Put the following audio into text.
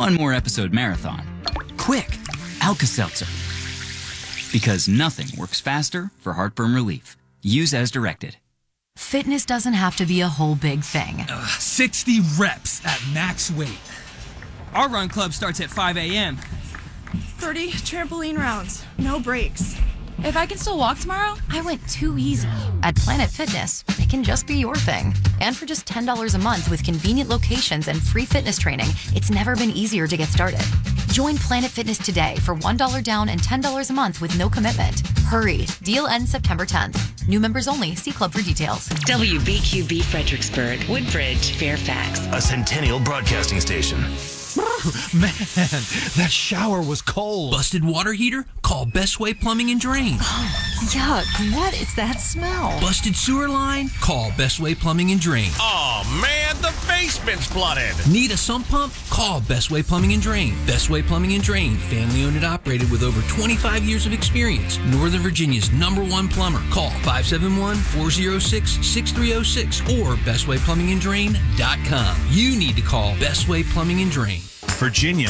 one more episode marathon. Quick, Alka-Seltzer. Because nothing works faster for heartburn relief. Use as directed. Fitness doesn't have to be a whole big thing. 60 reps at max weight. Our run club starts at 5 a.m. 30 trampoline rounds, no breaks. If I can still walk tomorrow, I went too easy. At Planet Fitness, it can just be your thing. And for just $10 a month with convenient locations and free fitness training, it's never been easier to get started. Join Planet Fitness today for $1 down and $10 a month with no commitment. Hurry. Deal ends September 10th. New members only. See club for details. WBQB Fredericksburg, Woodbridge, Fairfax. A Centennial Broadcasting Station. Man, that shower was cold. Busted water heater? Call Best Way Plumbing and Drain. Yuck, what is that smell? Busted sewer line? Call Best Way Plumbing and Drain. Oh man, the basement's flooded. Need a sump pump? Call Best Way Plumbing and Drain. Best Way Plumbing and Drain, family owned and operated with over 25 years of experience. Northern Virginia's #1 plumber. Call 571-406-6306 or bestwayplumbinganddrain.com. You need to call Best Way Plumbing and Drain. Virginia